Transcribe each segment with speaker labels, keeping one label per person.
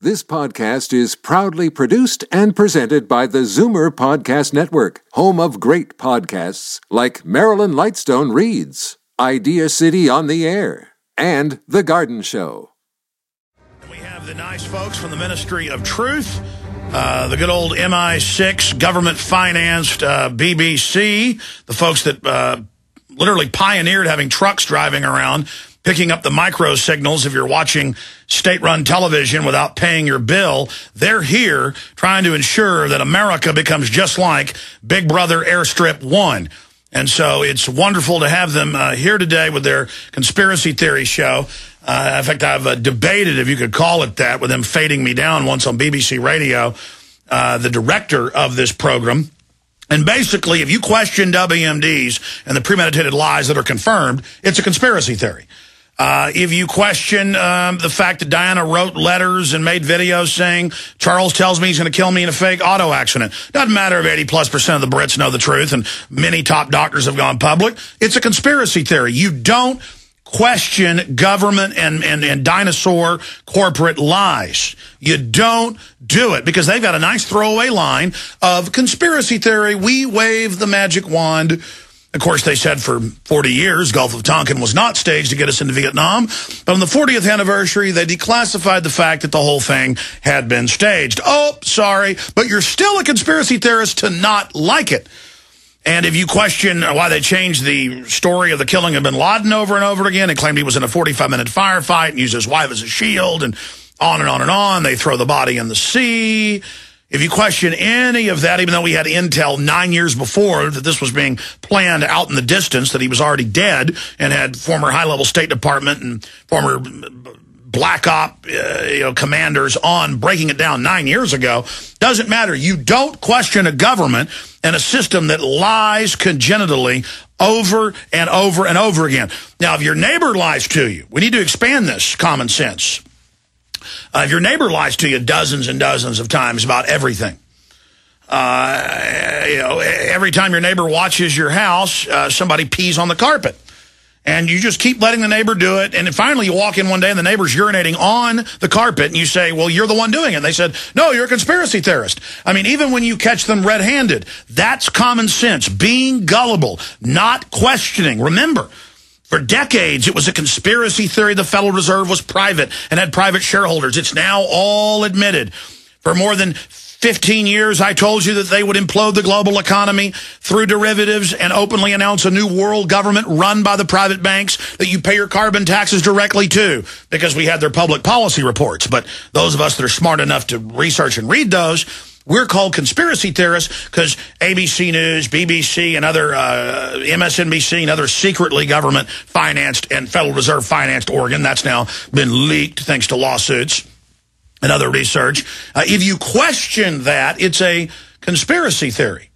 Speaker 1: This podcast is proudly produced and presented by the Zoomer Podcast Network, home of great podcasts like Marilyn Lightstone Reads, Idea City on the Air, and The Garden Show.
Speaker 2: We have the nice folks from the Ministry of Truth, the good old MI6 government-financed BBC, the folks that literally pioneered having trucks driving around, picking up the micro signals if you're watching state-run television without paying your bill. They're here trying to ensure that America becomes just like Big Brother Airstrip 1. And so it's wonderful to have them here today with their conspiracy theory show. In fact, I've debated, if you could call it that, with them fading me down once on BBC Radio, the director of this program. And basically, if you question WMDs and the premeditated lies that are confirmed, it's a conspiracy theory. If you question the fact that Diana wrote letters and made videos saying, Charles tells me he's going to kill me in a fake auto accident. Doesn't matter if 80+% of the Brits know the truth and many top doctors have gone public. It's a conspiracy theory. You don't question government and dinosaur corporate lies. You don't do it because they've got a nice throwaway line of conspiracy theory. We wave the magic wand. Of course, they said for 40 years, Gulf of Tonkin was not staged to get us into Vietnam. But on the 40th anniversary, they declassified the fact that the whole thing had been staged. Oh, sorry, but you're still a conspiracy theorist to not like it. And if you question why they changed the story of the killing of bin Laden over and over again and claimed he was in a 45-minute firefight and used his wife as a shield and on and on and on, they throw the body in the sea. If you question any of that, even though we had intel 9 years before that this was being planned out in the distance, that he was already dead and had former high-level State Department and former Black Op commanders on breaking it down 9 years ago, doesn't matter. You don't question a government and a system that lies congenitally over and over and over again. Now, if your neighbor lies to you, we need to expand this common sense. If your neighbor lies to you dozens and dozens of times about everything, every time your neighbor watches your house, somebody pees on the carpet. And you just keep letting the neighbor do it. And then finally you walk in one day and the neighbor's urinating on the carpet. And you say, well, you're the one doing it. And they said, no, you're a conspiracy theorist. I mean, even when you catch them red-handed, that's common sense. Being gullible, not questioning. Remember, for decades, it was a conspiracy theory the Federal Reserve was private and had private shareholders. It's now all admitted. For more than 15 years, I told you that they would implode the global economy through derivatives and openly announce a new world government run by the private banks that you pay your carbon taxes directly to because we had their public policy reports. But those of us that are smart enough to research and read those, we're called conspiracy theorists because ABC News, BBC, and other MSNBC and other secretly government-financed and Federal Reserve-financed organ, that's now been leaked thanks to lawsuits and other research. If you question that, it's a conspiracy theory.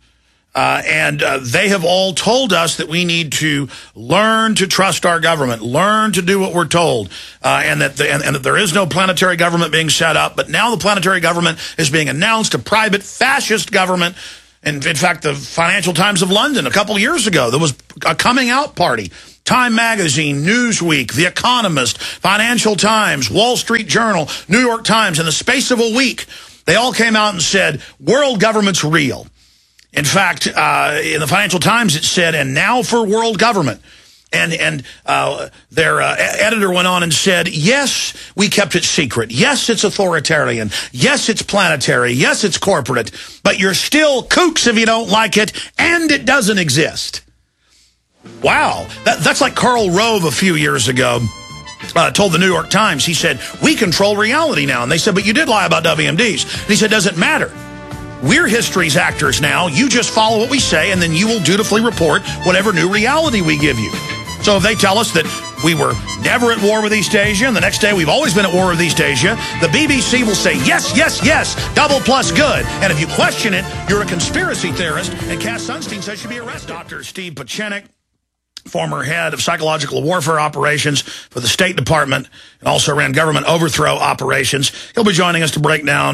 Speaker 2: And they have all told us that we need to learn to trust our government, learn to do what we're told, and that there is no planetary government being set up. But now the planetary government is being announced, a private fascist government. And in fact, the Financial Times of London, a couple of years ago, there was a coming out party. Time Magazine, Newsweek, The Economist, Financial Times, Wall Street Journal, New York Times, in the space of a week, they all came out and said, world government's real. In fact, in the Financial Times, it said, and now for world government. And their editor went on and said, yes, we kept it secret. Yes, it's authoritarian. Yes, it's planetary. Yes, it's corporate. But you're still kooks if you don't like it, and it doesn't exist. Wow. That's like Karl Rove a few years ago told the New York Times. He said, we control reality now. And they said, but you did lie about WMDs. And he said, doesn't matter. We're history's actors now. You just follow what we say, and then you will dutifully report whatever new reality we give you. So if they tell us that we were never at war with East Asia, and the next day we've always been at war with East Asia, the BBC will say, yes, yes, yes, double plus good. And if you question it, you're a conspiracy theorist, and Cass Sunstein says you should be arrested. Dr. Steve Pieczenik, former head of psychological warfare operations for the State Department, and also ran government overthrow operations. He'll be joining us to break down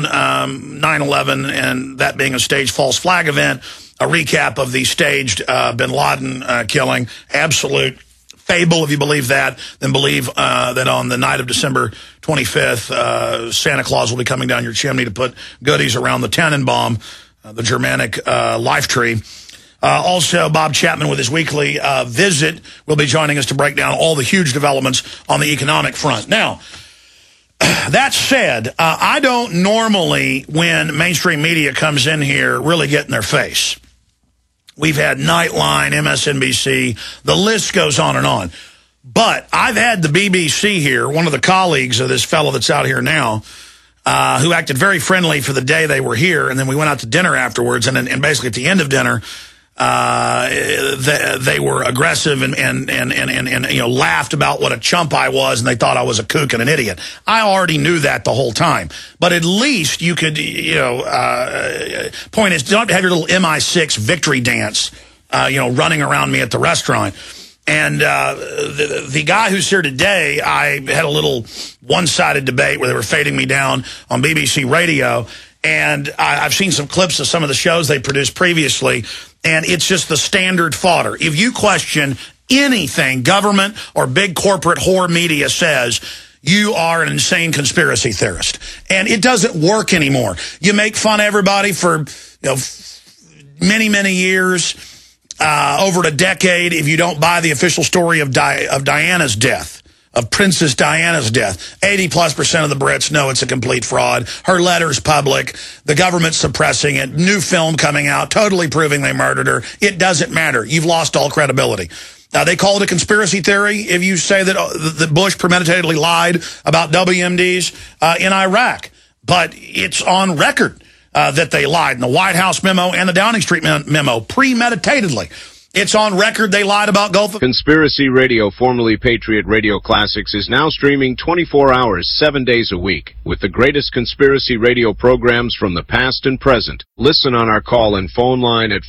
Speaker 2: 9/11 and that being a staged false flag event, a recap of the staged bin Laden killing. Absolute fable, if you believe that, then believe that on the night of December 25th, Santa Claus will be coming down your chimney to put goodies around the Tannenbaum, the Germanic life tree. Also, Bob Chapman with his weekly visit will be joining us to break down all the huge developments on the economic front. Now, that said, I don't normally, when mainstream media comes in here, really get in their face. We've had Nightline, MSNBC, the list goes on and on. But I've had the BBC here, one of the colleagues of this fellow that's out here now, who acted very friendly for the day they were here, and then we went out to dinner afterwards, and basically at the end of dinner, they were aggressive and you know, laughed about what a chump I was, and they thought I was a kook and an idiot. I already knew that the whole time. But at least you could, you know, point is, don't have your little MI6 victory dance, you know, running around me at the restaurant. And the guy who's here today, I had a little one-sided debate where they were fading me down on BBC Radio. And I've seen some clips of some of the shows they produced previously, and it's just the standard fodder. If you question anything government or big corporate whore media says, you are an insane conspiracy theorist. And it doesn't work anymore. You make fun of everybody for, you know, many, many years, over a decade, if you don't buy the official story of Diana's death. Of Princess Diana's death. 80+% of the Brits know it's a complete fraud. Her letter's public. The government's suppressing it. New film coming out, totally proving they murdered her. It doesn't matter. You've lost all credibility. They call it a conspiracy theory if you say that Bush premeditatedly lied about WMDs in Iraq. But it's on record that they lied in the White House memo and the Downing Street memo, premeditatedly. It's on record they lied about Gulf of...
Speaker 3: Conspiracy Radio, formerly Patriot Radio Classics, is now streaming 24 hours, 7 days a week, with the greatest conspiracy radio programs from the past and present. Listen on our call and phone line at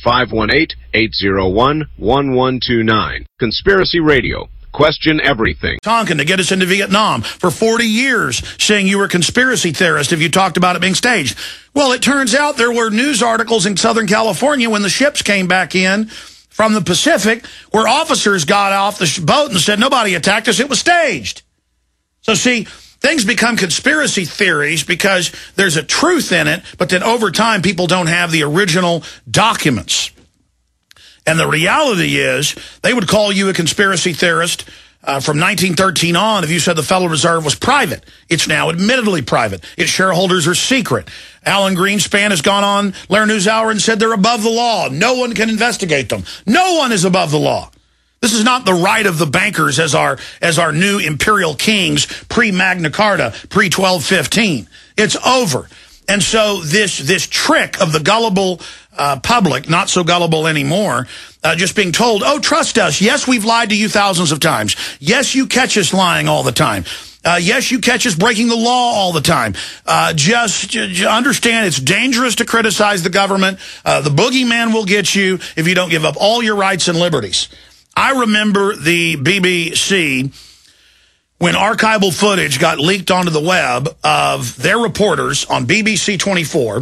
Speaker 3: 518-801-1129. Conspiracy Radio. Question everything.
Speaker 2: Tonkin to get us into Vietnam for 40 years, saying you were a conspiracy theorist if you talked about it being staged. Well, it turns out there were news articles in Southern California when the ships came back in from the Pacific, where officers got off the boat and said, nobody attacked us, it was staged. So see, things become conspiracy theories because there's a truth in it, but then over time people don't have the original documents. And the reality is, they would call you a conspiracy theorist from 1913 on if you said the Federal Reserve was private. It's now admittedly private. Its shareholders are secret. Alan Greenspan has gone on Larry NewsHour and said they're above the law. No one can investigate them. No one is above the law. This is not the right of the bankers as our new imperial kings pre-Magna Carta, pre-1215. It's over. And so this trick of the gullible public, not so gullible anymore, just being told, oh, trust us. Yes, we've lied to you thousands of times. Yes, you catch us lying all the time. Yes, you catch us breaking the law all the time. Just understand it's dangerous to criticize the government. The boogeyman will get you if you don't give up all your rights and liberties. I remember the BBC when archival footage got leaked onto the web of their reporters on BBC 24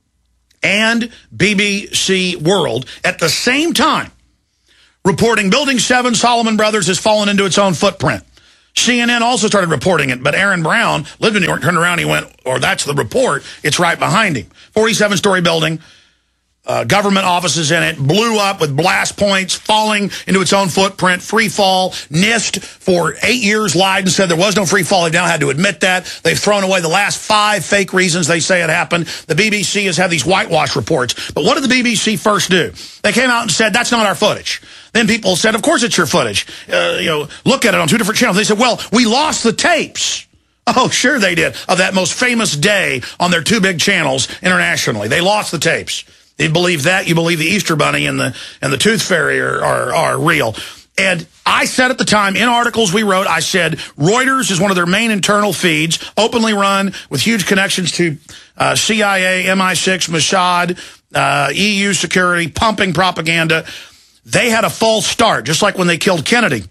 Speaker 2: and BBC World at the same time reporting Building 7, Solomon Brothers, has fallen into its own footprint. CNN also started reporting it, but Aaron Brown lived in New York, turned around, he went, or that's the report, it's right behind him. 47-story building, government offices in it, blew up with blast points, falling into its own footprint, free fall. NIST for 8 years lied and said there was no free fall. They've now had to admit that. They've thrown away the last 5 fake reasons they say it happened. The BBC has had these whitewash reports. But what did the BBC first do? They came out and said, that's not our footage. Then people said, of course it's your footage. Look at it on 2 different channels. They said, well, we lost the tapes. Oh, sure they did. Of that most famous day on their 2 big channels internationally. They lost the tapes. You believe that, you believe the Easter Bunny and the Tooth Fairy are real. And I said at the time, in articles we wrote, I said, Reuters is one of their main internal feeds, openly run with huge connections to CIA, MI6, Mossad, EU security, pumping propaganda. They had a false start, just like when they killed Kennedy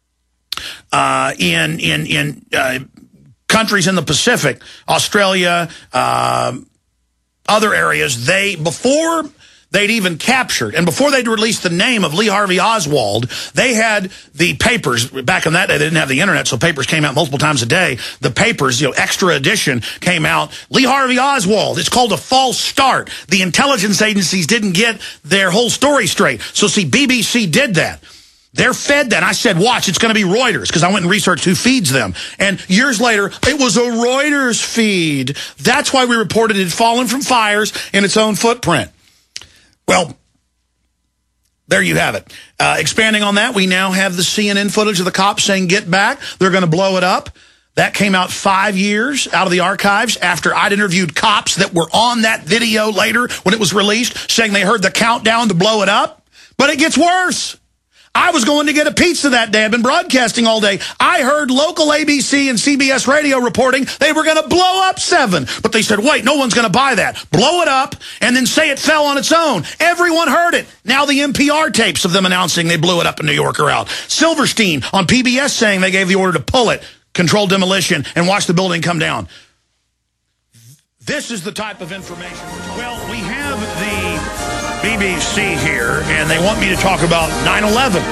Speaker 2: in countries in the Pacific, Australia, other areas. Before they'd even captured. And before they'd released the name of Lee Harvey Oswald, they had the papers. Back in that day, they didn't have the internet, so papers came out multiple times a day. The papers, extra edition came out. Lee Harvey Oswald. It's called a false start. The intelligence agencies didn't get their whole story straight. So see, BBC did that. They're fed that. I said, watch, it's going to be Reuters, because I went and researched who feeds them. And years later, it was a Reuters feed. That's why we reported it had fallen from fires in its own footprint. Well, there you have it. Expanding on that, we now have the CNN footage of the cops saying, get back. They're going to blow it up. That came out 5 years out of the archives after I'd interviewed cops that were on that video later when it was released, saying they heard the countdown to blow it up. But it gets worse. I was going to get a pizza that day. I've been broadcasting all day. I heard local ABC and CBS radio reporting they were going to blow up 7. But they said, wait, no one's going to buy that. Blow it up and then say it fell on its own. Everyone heard it. Now the NPR tapes of them announcing they blew it up in New York are out. Silverstein on PBS saying they gave the order to pull it, control demolition, and watch the building come down. This is the type of information we're talking about. Well, we have the BBC here, and they want me to talk about 9/11.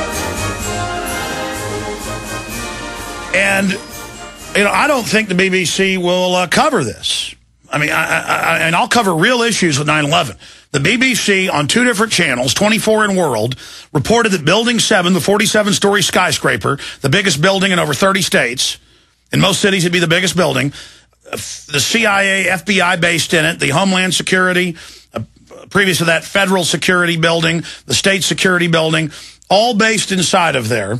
Speaker 2: And, I don't think the BBC will cover this. I mean, and I'll cover real issues with 9/11. The BBC on 2 different channels, 24 and World, reported that Building 7, the 47-story skyscraper, the biggest building in over 30 states, in most cities it'd be the biggest building, the CIA, FBI based in it, the Homeland Security, previous to that, federal security building, the state security building, all based inside of there.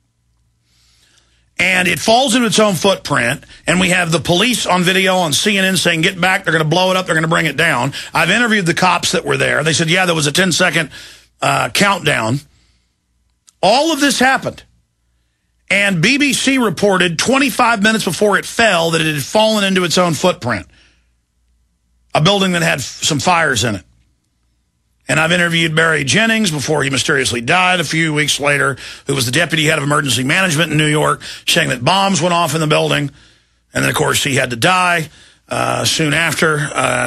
Speaker 2: And it falls into its own footprint, and we have the police on video on CNN saying, get back, they're going to blow it up, they're going to bring it down. I've interviewed the cops that were there. They said, yeah, there was a 10-second countdown. All of this happened. And BBC reported 25 minutes before it fell that it had fallen into its own footprint. A building that had some fires in it. And I've interviewed Barry Jennings before he mysteriously died a few weeks later, who was the deputy head of emergency management in New York, saying that bombs went off in the building. And then, of course, he had to die soon after.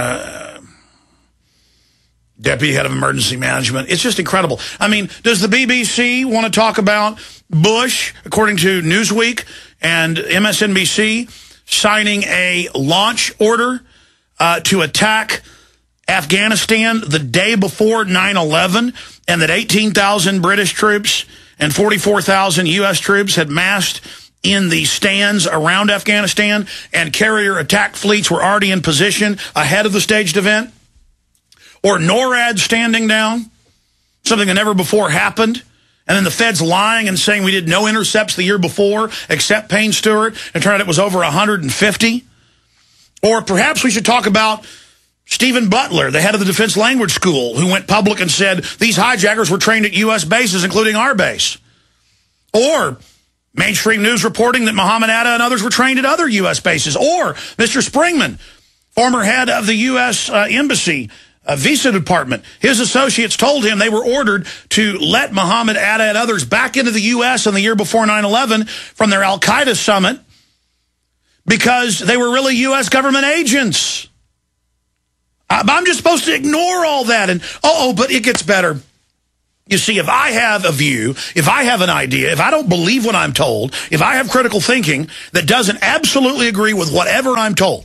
Speaker 2: Deputy head of emergency management. It's just incredible. I mean, does the BBC want to talk about Bush, according to Newsweek and MSNBC, signing a launch order to attack Afghanistan the day before 9/11, and that 18,000 British troops and 44,000 U.S. troops had massed in the stands around Afghanistan, and carrier attack fleets were already in position ahead of the staged event? Or NORAD standing down, something that never before happened, and then the feds lying and saying we did no intercepts the year before except Payne Stewart, and turned out it was over 150? Or perhaps we should talk about Stephen Butler, the head of the Defense Language School, who went public and said these hijackers were trained at U.S. bases, including our base. Or mainstream news reporting that Muhammad Atta and others were trained at other U.S. bases. Or Mr. Springman, former head of the U.S. Embassy Visa Department, his associates told him they were ordered to let Muhammad Atta and others back into the U.S. in the year before 9/11 from their Al-Qaeda summit because they were really U.S. government agents. I'm just supposed to ignore all that. And, but it gets better. You see, if I have a view, if I have an idea, if I don't believe what I'm told, if I have critical thinking that doesn't absolutely agree with whatever I'm told,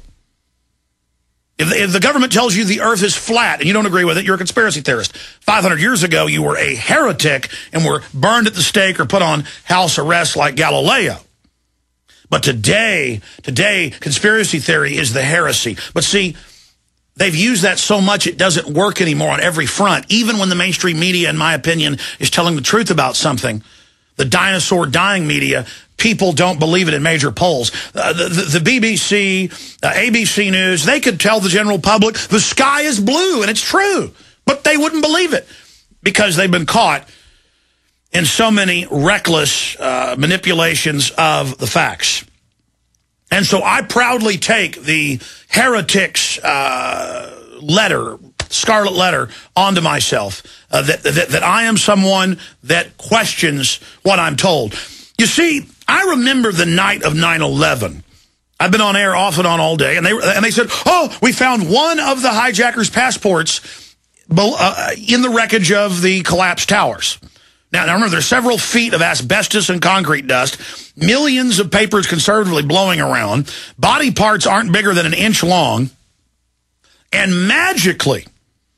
Speaker 2: if the government tells you the earth is flat and you don't agree with it, you're a conspiracy theorist. 500 years ago, you were a heretic and were burned at the stake or put on house arrest like Galileo. But today, conspiracy theory is the heresy. But see, they've used that so much it doesn't work anymore on every front. Even when the mainstream media, in my opinion, is telling the truth about something, the dinosaur dying media, people don't believe it in major polls. The BBC, ABC News, they could tell the general public the sky is blue, and it's true. But they wouldn't believe it because they've been caught in so many reckless manipulations of the facts. And so I proudly take the heretics letter, scarlet letter, onto myself, that I am someone that questions what I'm told. You see, I remember the night of 9/11. I've been on air off and on all day, and they said, oh, we found one of the hijackers' passports in the wreckage of the collapsed towers. Now remember, there's several feet of asbestos and concrete dust, millions of papers conservatively blowing around, body parts aren't bigger than an inch long, and magically,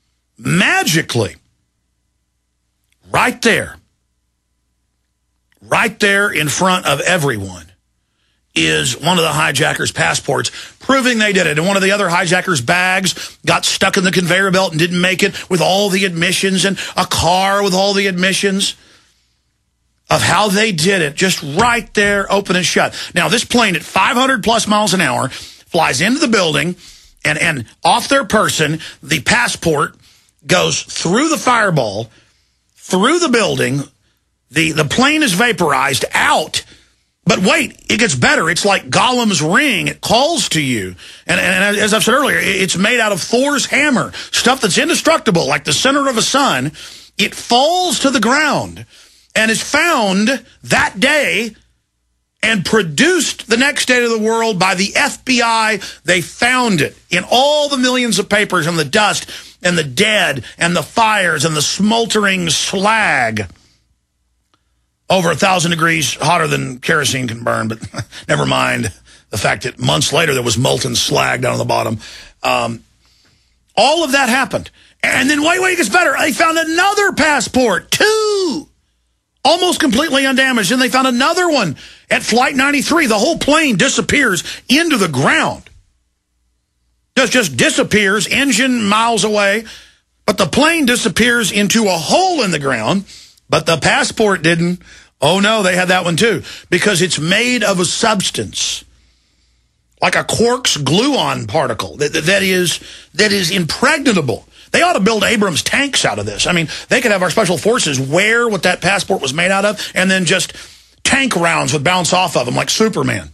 Speaker 2: right there in front of everyone, is one of the hijackers' passports, proving they did it. And one of the other hijackers' bags got stuck in the conveyor belt and didn't make it, with all the admissions, and a car with all the admissions of how they did it, just right there, open and shut. Now, this plane at 500-plus miles an hour flies into the building, and off their person, the passport goes through the fireball, through the building. The plane is vaporized out. But wait, it gets better. It's like Gollum's ring. It calls to you. And as I've said earlier, it's made out of Thor's hammer, stuff that's indestructible, like the center of a sun. It falls to the ground and is found that day and produced the next day to the world by the FBI. They found it in all the millions of papers and the dust and the dead and the fires and the smoldering slag. Over 1,000 degrees hotter than kerosene can burn, but never mind the fact that months later there was molten slag down on the bottom. All of that happened. And then, wait, it gets better. They found another passport, 2, almost completely undamaged. And they found another one at Flight 93. The whole plane disappears into the ground. Just disappears, engine miles away. But the plane disappears into a hole in the ground. But the passport didn't. Oh, no, they had that one, too, because it's made of a substance, like a quark's gluon particle, that is impregnable. They ought to build Abrams tanks out of this. I mean, they could have our special forces wear what that passport was made out of and then just tank rounds would bounce off of them like Superman.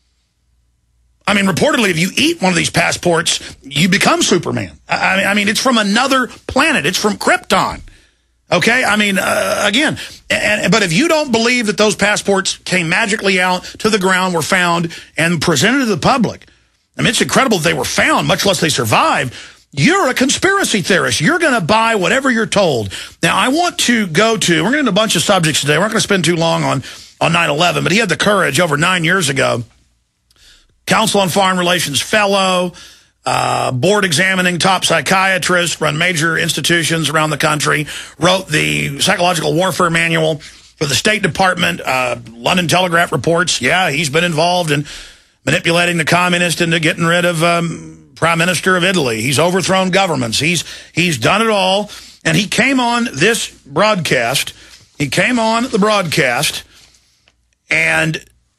Speaker 2: I mean, reportedly, if you eat one of these passports, you become Superman. I mean, it's from another planet. It's from Krypton. Okay, I mean, again, but if you don't believe that those passports came magically out to the ground, were found, and presented to the public, I mean, it's incredible that they were found, much less they survived, you're a conspiracy theorist. You're going to buy whatever you're told. Now, I want to go to, we're going to do a bunch of subjects today. We're not going to spend too long on 9/11, but he had the courage over 9 years ago, Council on Foreign Relations fellow, board examining top psychiatrist, run major institutions around the country, wrote the psychological warfare manual for the State Department. London Telegraph reports, yeah, he's been involved in manipulating the communists into getting rid of Prime Minister of Italy. He's overthrown governments. He's done it all. And he came on this broadcast. He came on the broadcast and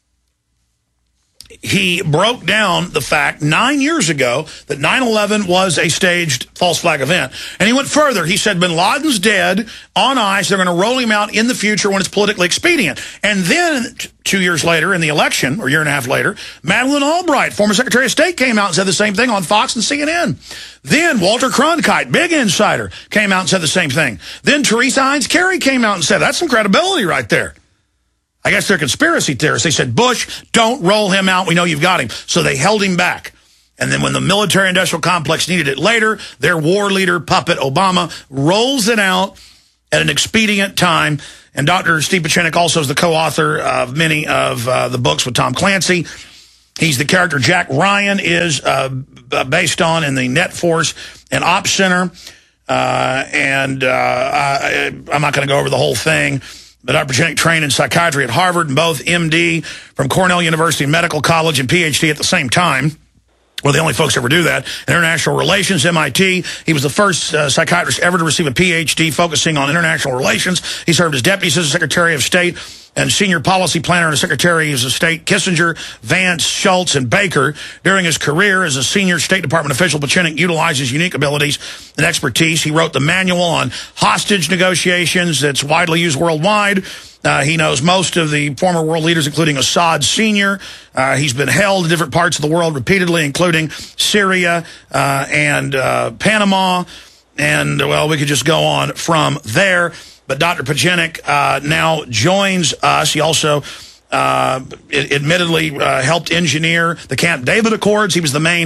Speaker 2: he broke down the fact 9 years ago that 9/11 was a staged false flag event. And he went further. He said, bin Laden's dead, on ice. They're going to roll him out in the future when it's politically expedient. And then 2 years later in the election, or a year and a half later, Madeleine Albright, former Secretary of State, came out and said the same thing on Fox and CNN. Then Walter Cronkite, big insider, came out and said the same thing. Then Teresa Heinz Kerry came out and said, that's some credibility right there. I guess they're conspiracy theorists. They said, Bush, don't roll him out. We know you've got him. So they held him back. And then when the military-industrial complex needed it later, their war leader, puppet Obama, rolls it out at an expedient time. And Dr. Steve Pieczenik also is the co-author of many of the books with Tom Clancy. He's the character Jack Ryan is based on in the Net Force and Ops Center. I'm not going to go over the whole thing. But Dr. Pieczenik trained in psychiatry at Harvard and both MD from Cornell University Medical College and PhD at the same time. Well, the only folks who ever do that. International Relations, MIT. He was the first psychiatrist ever to receive a PhD focusing on international relations. He served as Deputy Assistant Secretary of State and Senior Policy Planner and Secretaries of State Kissinger, Vance, Schultz, and Baker. During his career as a senior State Department official, Pieczenik utilized his unique abilities and expertise. He wrote the manual on hostage negotiations that's widely used worldwide. He knows most of the former world leaders, including Assad Sr. He's been held in different parts of the world repeatedly, including Syria and Panama. And, well, we could just go on from there. But Dr. Pieczenik now joins us. He also admittedly helped engineer the Camp David Accords. He was the main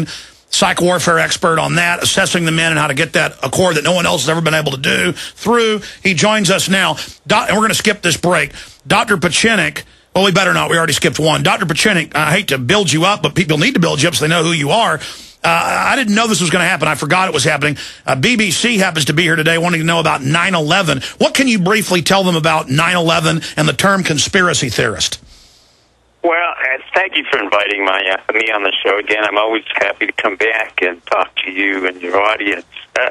Speaker 2: psych warfare expert on that, assessing the men and how to get that accord that no one else has ever been able to do through. He joins us now. And we're going to skip this break. Dr. Pieczenik, well, we better not. We already skipped one. Dr. Pieczenik, I hate to build you up, but people need to build you up so they know who you are. I didn't know this was going to happen. I forgot it was happening. BBC happens to be here today wanting to know about 9/11. What can you briefly tell them about 9/11 and the term conspiracy theorist?
Speaker 4: Well, thank you for inviting me on the show again. I'm always happy to come back and talk to you and your audience.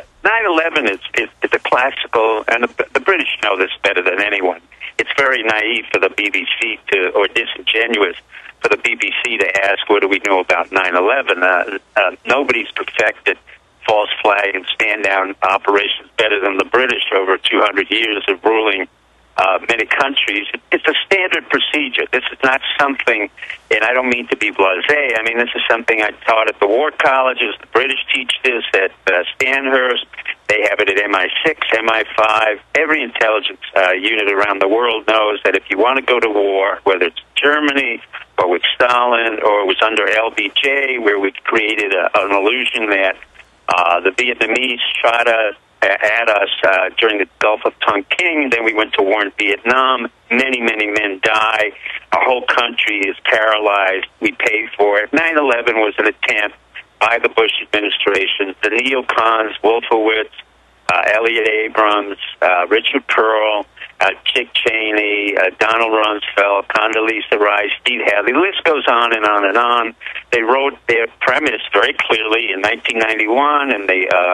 Speaker 4: 9/11 is a classical, and the British know this better than anyone. It's very naive for the BBC or disingenuous for the BBC to ask, what do we know about 9/11? Nobody's perfected false flag and stand-down operations better than the British over 200 years of ruling many countries. It's a standard procedure. This is not something, and I don't mean to be blasé, I mean this is something I taught at the war colleges. The British teach this at Stanhurst. They have it at MI6, MI5. Every intelligence unit around the world knows that if you want to go to war, whether it's Germany or with Stalin or it was under LBJ, where we created an illusion that the Vietnamese shot at us during the Gulf of Tonkin. Then we went to war in Vietnam. Many, many men die. Our whole country is paralyzed. We pay for it. 9/11 was an attempt by the Bush administration, the neocons, Wolfowitz, Elliot Abrams, Richard Pearl, Dick Cheney, Donald Rumsfeld, Condoleezza Rice, Steve Hadley. The list goes on and on and on. They wrote their premise very clearly in 1991, and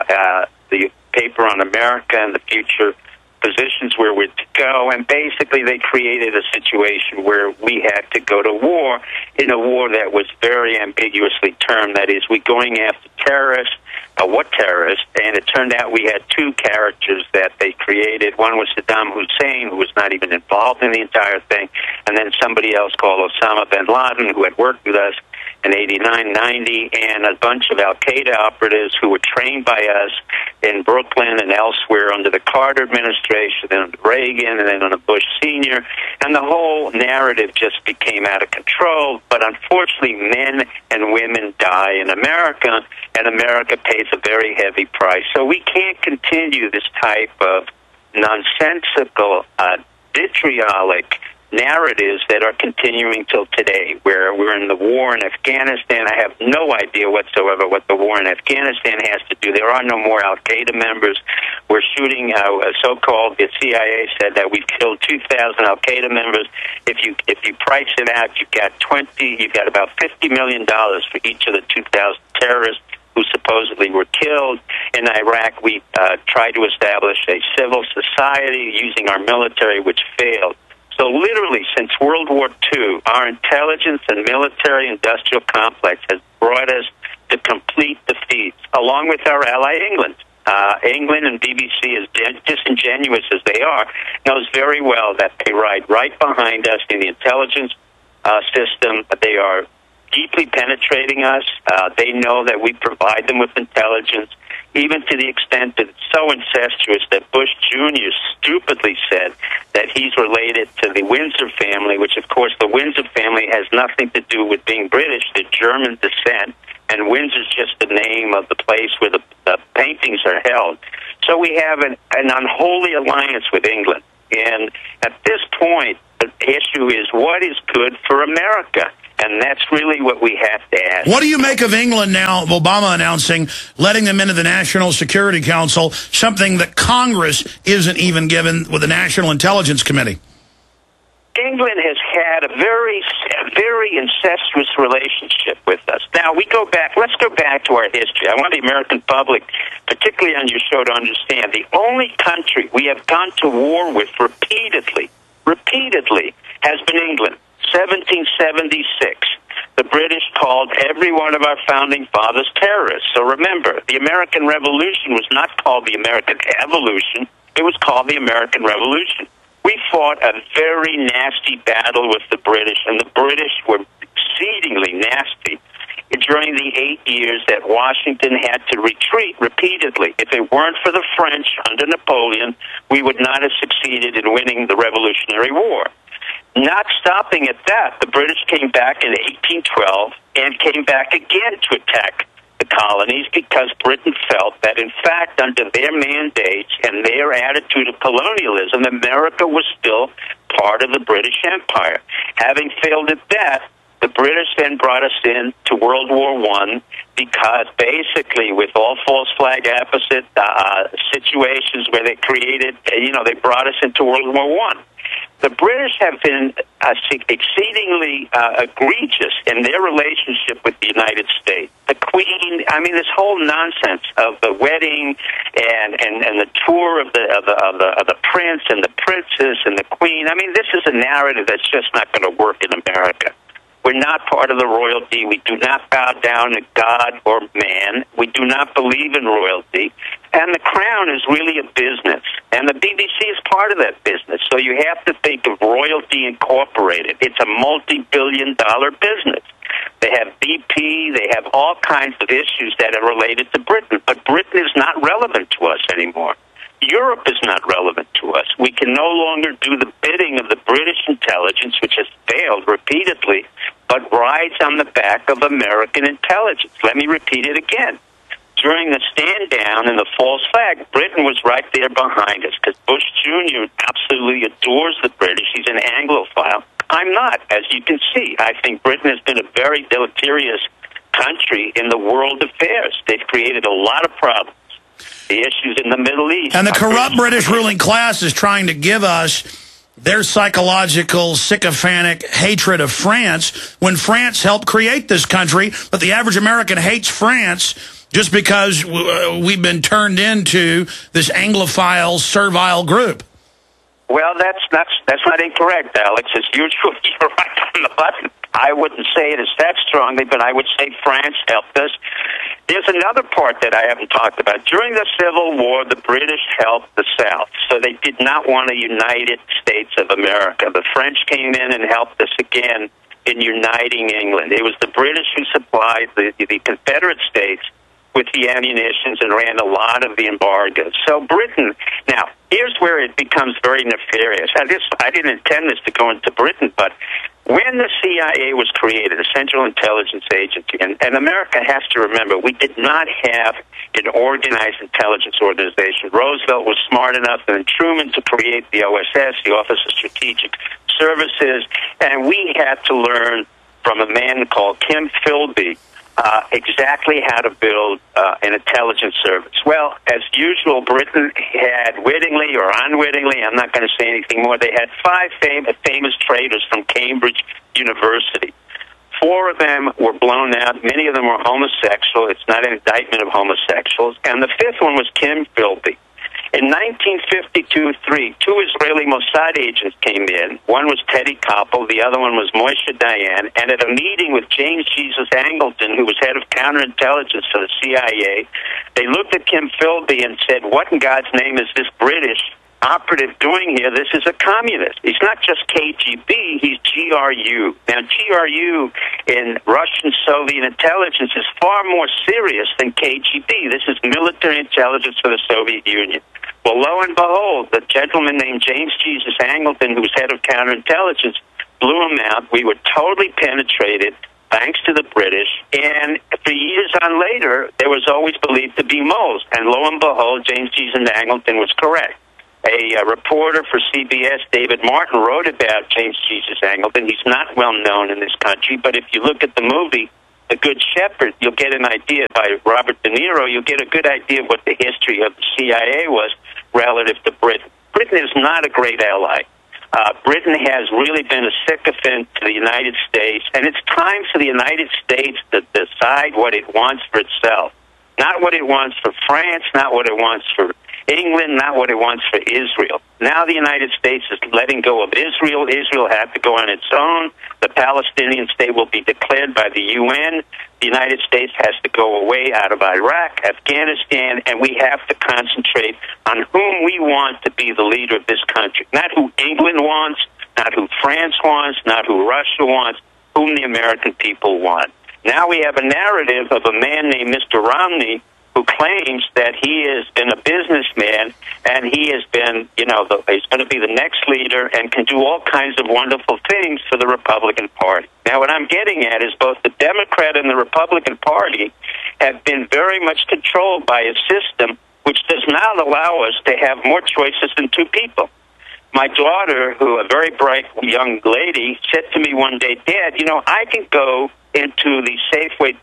Speaker 4: the paper on America and the future positions where we're to go, and basically they created a situation where we had to go to war, in a war that was very ambiguously termed. That is, we're going after terrorists. What terrorists? And it turned out we had two characters that they created. One was Saddam Hussein, who was not even involved in the entire thing, and then somebody else called Osama bin Laden, who had worked with us in 89, 90, and a bunch of Al-Qaeda operatives who were trained by us in Brooklyn and elsewhere under the Carter administration, then under Reagan, and then under Bush Sr., and the whole narrative just became out of control. But unfortunately, men and women die in America, and America pays a very heavy price. So we can't continue this type of nonsensical, vitriolic narratives that are continuing till today, where we're in the war in Afghanistan. I have no idea whatsoever what the war in Afghanistan has to do. There are no more Al-Qaeda members. We're shooting so-called, the CIA said that we've killed 2,000 Al-Qaeda members. If you price it out, you've got about $50 million for each of the 2,000 terrorists who supposedly were killed. In Iraq, we tried to establish a civil society using our military, which failed. So literally, since World War II, our intelligence and military-industrial complex has brought us to complete defeats, along with our ally England. England and BBC, as disingenuous as they are, knows very well that they ride right behind us in the intelligence system. They are deeply penetrating us. They know that we provide them with intelligence, even to the extent that it's so incestuous that Bush Jr. stupidly said that he's related to the Windsor family, which, of course, the Windsor family has nothing to do with being British. They're German descent, and Windsor's just the name of the place where the paintings are held. So we have an unholy alliance with England. And at this point, the issue is, what is good for America? And that's really what we have to ask.
Speaker 2: What do you make of England now, Obama announcing letting them into the National Security Council, something that Congress isn't even given with the National Intelligence Committee?
Speaker 4: England has had a very, very incestuous relationship with us. Now, let's go back to our history. I want the American public, particularly on your show, to understand the only country we have gone to war with repeatedly, has been England. 1776, the British called every one of our founding fathers terrorists. So remember, the American Revolution was not called the American Evolution. It was called the American Revolution. We fought a very nasty battle with the British, and the British were exceedingly nasty during the 8 years that Washington had to retreat repeatedly. If it weren't for the French under Napoleon, we would not have succeeded in winning the Revolutionary War. Not stopping at that, the British came back in 1812 and came back again to attack the colonies because Britain felt that, in fact, under their mandates and their attitude of colonialism, America was still part of the British Empire. Having failed at that, the British then brought us in to World War I because basically with all false flag opposite situations where they created, they brought us into World War I. The British have been exceedingly egregious in their relationship with the United States. The Queen, this whole nonsense of the wedding and the tour of the prince and the princess and the Queen. This is a narrative that's just not going to work in America. We're not part of the royalty. We do not bow down to God or man. We do not believe in royalty. And the crown is really a business. And the BBC is part of that business. So you have to think of Royalty Incorporated. It's a multi-billion-dollar business. They have BP. They have all kinds of issues that are related to Britain. But Britain is not relevant to us anymore. Europe is not relevant to us. We can no longer do the bidding of the British intelligence, which has failed repeatedly, but rides on the back of American intelligence. Let me repeat it again. During the stand down and the false flag, Britain was right there behind us because Bush Jr. absolutely adores the British. He's an Anglophile. I'm not, as you can see. I think Britain has been a very deleterious country in the world affairs. They've created a lot of problems. The issues in the Middle East.
Speaker 2: And the corrupt British ruling class is trying to give us their psychological, sycophantic hatred of France when France helped create this country. But the average American hates France just because we've been turned into this Anglophile, servile group.
Speaker 4: Well, that's not incorrect, Alex. As usual, you're right on the button. I wouldn't say it as that strongly, but I would say France helped us. There's another part that I haven't talked about. During the Civil War, the British helped the South, so they did not want a United States of America. The French came in and helped us again in uniting England. It was the British who supplied the Confederate States with the ammunitions and ran a lot of the embargoes. So Britain, now, here's where it becomes very nefarious. I didn't intend this to go into Britain, but when the CIA was created, the Central Intelligence Agency, and America has to remember, we did not have an organized intelligence organization. Roosevelt was smart enough and Truman to create the OSS, the Office of Strategic Services, and we had to learn from a man called Kim Philby exactly how to build an intelligence service. Well, as usual, Britain had, wittingly or unwittingly, I'm not going to say anything more, they had 5 famous traitors from Cambridge University. 4 of them were blown out. Many of them were homosexual. It's not an indictment of homosexuals. And the 5th one was Kim Philby. In 1952-3, 2 Israeli Mossad agents came in. One was Teddy Koppel, the other one was Moshe Dayan. And at a meeting with James Jesus Angleton, who was head of counterintelligence for the CIA, they looked at Kim Philby and said, "What in God's name is this British operative doing here? This is a communist. He's not just KGB, he's GRU." Now, GRU in Russian Soviet intelligence is far more serious than KGB. This is military intelligence for the Soviet Union. Well, lo and behold, the gentleman named James Jesus Angleton, who was head of counterintelligence, blew him out. We were totally penetrated, thanks to the British, and for years on later, there was always believed to be moles. And lo and behold, James Jesus Angleton was correct. A reporter for CBS, David Martin, wrote about James Jesus Angleton. He's not well known in this country, but if you look at the movie The Good Shepherd, you'll get an idea, by Robert De Niro, you'll get a good idea of what the history of the CIA was relative to Britain. Britain is not a great ally. Britain has really been a sycophant to the United States, and it's time for the United States to decide what it wants for itself. Not what it wants for France, not what it wants for England, not what it wants for Israel. Now the United States is letting go of Israel. Israel had to go on its own. The Palestinian state will be declared by the UN. The United States has to go away out of Iraq, Afghanistan, and we have to concentrate on whom we want to be the leader of this country. Not who England wants, not who France wants, not who Russia wants, whom the American people want. Now we have a narrative of a man named Mr. Romney who claims that he has been a businessman and he has been, he's going to be the next leader and can do all kinds of wonderful things for the Republican Party. Now, what I'm getting at is both the Democrat and the Republican Party have been very much controlled by a system which does not allow us to have more choices than two people. My daughter, who a very bright young lady, said to me one day, Dad, you know, I can go into the Safeway,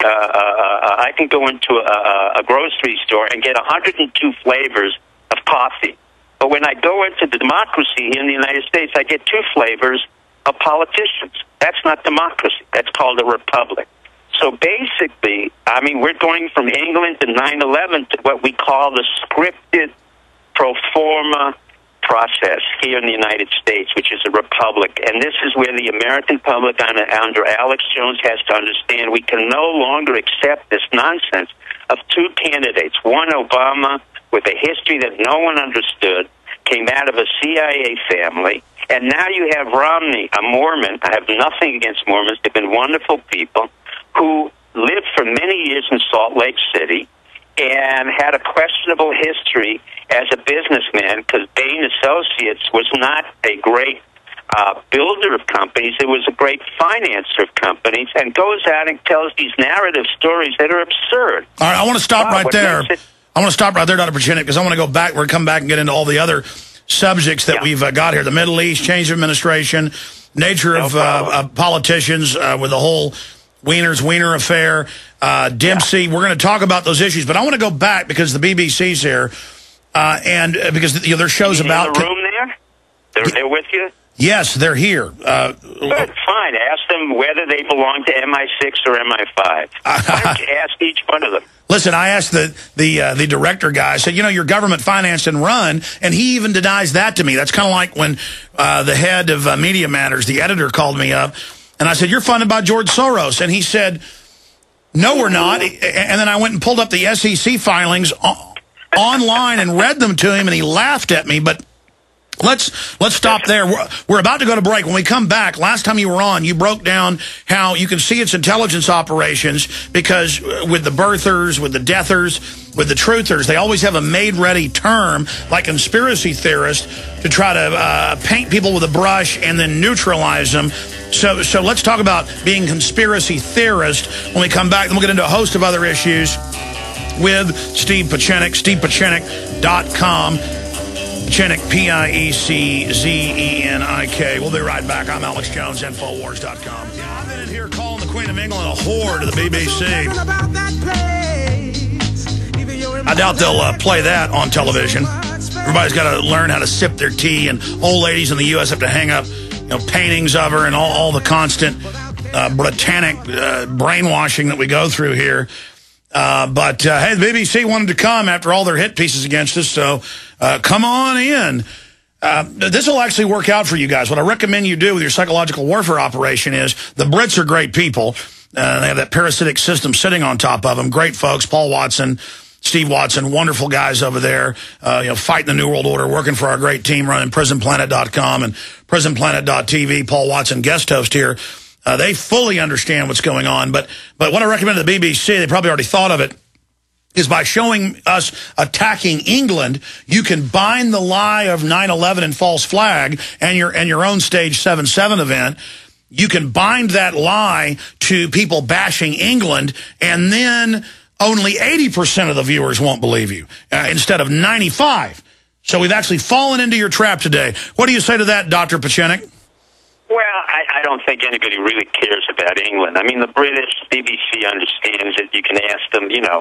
Speaker 4: I can go into a grocery store and get 102 flavors of coffee. But when I go into the democracy here in the United States, I get 2 flavors of politicians. That's not democracy. That's called a republic. So basically, I mean, we're going from England to 9/11 to what we call the scripted pro forma process here in the United States, which is a republic. And this is where the American public under Alex Jones has to understand we can no longer accept this nonsense of 2 candidates. One, Obama, with a history that no one understood, came out of a CIA family. And now you have Romney, a Mormon. I have nothing against Mormons. They've been wonderful people who lived for many years in Salt Lake City and had a questionable history as a businessman because Bain Associates was not a great builder of companies. It was a great financer of companies, and goes out and tells these narrative stories that are absurd.
Speaker 2: All right, I want to stop right there. I want to stop right there, Dr. Pieczenik, because I want to go back. We're going to come back and get into all the other subjects that we've got here. The Middle East, change of administration, nature of politicians with the whole Wiener affair, Dempsey. We're going to talk about those issues, but I want to go back because the BBC's here, and because their show's about...
Speaker 4: in the room there? They're with you?
Speaker 2: Yes, they're here.
Speaker 4: Good, fine. Ask them whether they belong to MI6 or MI5. Why don't you ask each one of them?
Speaker 2: Listen, I asked the director guy, I said, you know, you're government financed and run, and he even denies that to me. That's kind of like when the head of Media Matters, the editor, called me up, and I said, you're funded by George Soros. And he said, no, we're not. And then I went and pulled up the SEC filings online and read them to him, and he laughed at me. But let's stop there. We're about to go to break. When we come back, last time you were on, you broke down how you can see its intelligence operations because with the birthers, with the deathers, with the truthers, they always have a made-ready term like conspiracy theorists to try to paint people with a brush and then neutralize them. So let's talk about being conspiracy theorist when we come back. Then we'll get into a host of other issues with Steve Pieczenik, stevepiechenik.com. Pieczenik, Pieczenik. We'll be right back. I'm Alex Jones, Infowars.com. Yeah, I've been in here calling the Queen of England a whore to the BBC. I doubt they'll play that on television. Everybody's got to learn how to sip their tea, and old ladies in the U.S. have to hang up paintings of her and all the constant Britannic brainwashing that we go through here. But hey, the BBC wanted to come after all their hit pieces against us, so come on in. This will actually work out for you guys. What I recommend you do with your psychological warfare operation is the Brits are great people. They have that parasitic system sitting on top of them. Great folks. Paul Watson, Steve Watson, wonderful guys over there, fighting the New World Order, working for our great team running PrisonPlanet.com and PrisonPlanet.tv. Paul Watson, guest host here. They fully understand what's going on. But what I recommend to the BBC, they probably already thought of it, is by showing us attacking England, you can bind the lie of 9/11 and false flag and your own Stage 7/7 event. You can bind that lie to people bashing England, and then only 80% of the viewers won't believe you instead of 95%. So we've actually fallen into your trap today. What do you say to that, Dr. Pieczenik?
Speaker 4: Well, I don't think anybody really cares about England. I mean, the British BBC understands it. You can ask them,